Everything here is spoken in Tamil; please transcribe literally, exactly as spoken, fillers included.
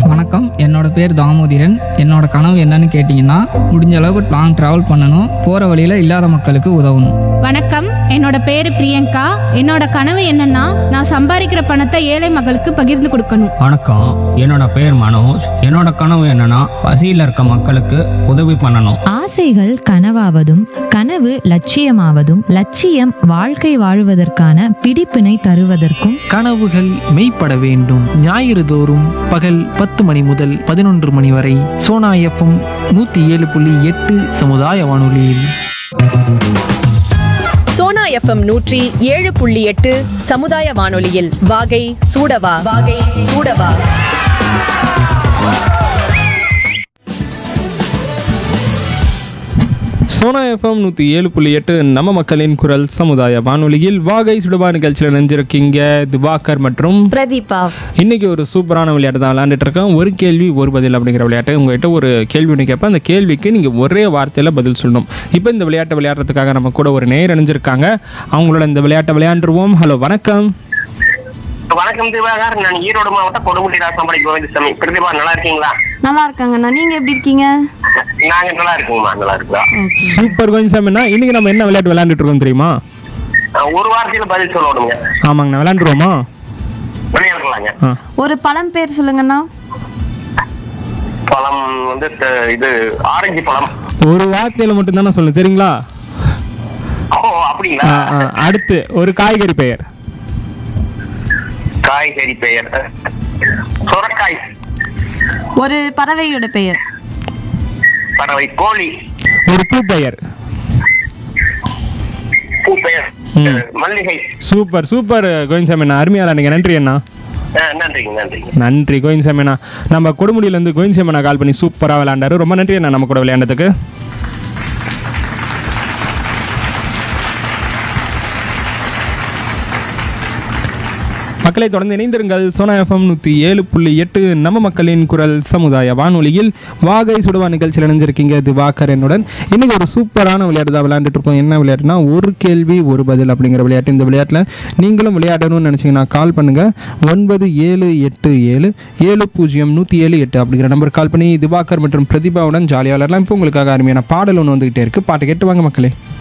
வணக்கம், என்னோட பேர் தாமோதிரன். என்னோட கனவு என்னன்னு கேட்டிங்கன்னா, முடிஞ்ச அளவுக்கு லாங் ட்ராவல் பண்ணணும், போகிற வழியில் இல்லாத மக்களுக்கு உதவணும். வணக்கம், என்னோட பேரு பிரியங்கா. என்னோட கனவு என்னன்னா, நான் சம்பாதிக்கிற பணத்தை ஏழை மக்களுக்கு பகிர்ந்து கொடுக்கணும். வணக்கம், என்னோட பேர் மனோஜ். என்னோட கனவு என்னன்னா, பசியில் இருக்க மக்களுக்கு உதவி பண்ணணும். ஆசைகள் கனவாவதும் கனவு லட்சியமாவதும் லட்சியம் வாழ்க்கை வாழுவதற்கான பிடிப்பினை தருவதற்கும் கனவுகள் மெய்ப்பட வேண்டும். ஞாயிறு தோறும் பகல் பத்து மணி முதல் பதினொன்று மணி வரை சோனா எஃப்எம் நூத்தி ஏழு புள்ளி எட்டு சமுதாய வானொலியில். சோனா எஃப்எம் நூற்றி ஏழு புள்ளி எட்டு சமுதாய வானொலியில் வாகை சூடவா வாகை சூடவா. சோனா எஃப்எம் நூற்றி ஏழு புள்ளி எட்டு நம்ம மக்களின் குரல் சமுதாய வானொலியில் வாகை சுடுபா நிகழ்ச்சியில் நினைஞ்சிருக்கீங்க திவாகர் மற்றும் பிரதீபா. இன்னைக்கு ஒரு சூப்பரான விளையாட்டு தான் விளையாண்டுட்டு இருக்கேன். ஒரு கேள்வி ஒரு பதில் அப்படிங்கிற விளையாட்டு. உங்கள்கிட்ட ஒரு கேள்வி ஒன்று கேட்பேன், அந்த கேள்விக்கு நீங்கள் ஒரே வார்த்தையில் பதில் சொல்லணும். இப்போ இந்த விளையாட்டை விளையாடுறதுக்காக நம்ம கூட ஒரு நேயர் இணைஞ்சிருக்காங்க. அவங்களோட இந்த விளையாட்டை விளையாண்டுருவோம். ஹலோ, வணக்கம். வணக்கம் திவாகர், நான் ஈரோடு மாவட்டம் கொடுமுடி ராசம்பாடி கோவிந்தசாமி. பிரதிபா நல்லா இருக்கீங்களா? நல்லா இருக்காங்கண்ணா, நீங்க எப்படி இருக்கீங்க? நாங்க நல்லா இருக்கோம்மா, நல்லா இருக்கோம். சூப்பர் கோவிந்தசாமிண்ணா, இன்னைக்கு நம்ம என்ன விளையாட்டு விளையாண்டுட்டு இருக்கோம் தெரியுமா? ஒரு வார்த்தையில பதில் சொல்லணுங்க. ஆமாங்கண்ணா, விளையாண்டுருவோமா? விளையாடலாங்க. ஒரு பழம் பேர் சொல்லுங்கண்ணா. பழம் வந்து இது ஆரஞ்சு பழம். ஒரு வார்த்தையில மட்டும் தானே சொல்லணும், சரிங்களா? ஓ அப்படிங்களா? அடுத்து ஒரு காய்கறி பெயர். காய்கறி பெயர் சுரக்காய். ஒரு பறவையோட பெயர். பறவை கோழி. ஒரு பூ பெயர். பூ பெயர் மல்லிகை. சூப்பர் சூப்பர் கோவிந்தசாமி அண்ணா, அருமையா நீங்க. நன்றி அண்ணா. நன்றிங்க நன்றிங்க நன்றி கோவிந்தசாமி அண்ணா. நம்ம கொடுமுடியிலேருந்து கோவிந்தசாமி அண்ணா கால் பண்ணி சூப்பராக விளையாண்டாரு. ரொம்ப நன்றி அண்ணா நம்ம கூட விளையாண்டதுக்கு. மக்களை தொடர்ந்து இணைந்திருங்கள். சோனா எஃப்எம் நூற்றி ஏழு புள்ளி எட்டு நம்ம மக்களின் குரல் சமுதாய வானொலியில் வாகை சுடுவா நிகழ்ச்சியில் இணைஞ்சிருக்கீங்க திவாகர் என்னுடன். இன்றைக்கி ஒரு சூப்பரான விளையாட்டு தான் விளையாண்டுட்டு இருக்கோம். என்ன விளையாட்டுனா, ஒரு கேள்வி ஒரு பதில் அப்படிங்கிற விளையாட்டு. இந்த விளையாட்டில் நீங்களும் விளையாடணும்னு நினச்சிங்கன்னா கால் பண்ணுங்கள். ஒன்பது ஏழு எட்டு ஏழு ஏழு பூஜ்ஜியம் நூற்றி ஏழு எட்டு அப்படிங்கிற நம்பர் கால் பண்ணி திவாகர் மற்றும் பிரதிபாவுடன் ஜாலியாக விளையாடலாம். இப்போ உங்களுக்காக அருமையான பாடல் ஒன்று வந்துகிட்டே இருக்குது. பாட்டு கேட்டு வாங்க மக்களே.